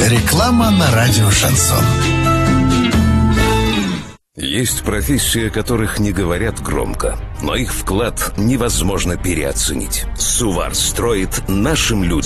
Реклама на радио «Шансон». Есть профессии, о которых не говорят громко, но их вклад невозможно переоценить. Сувар строит нашим людям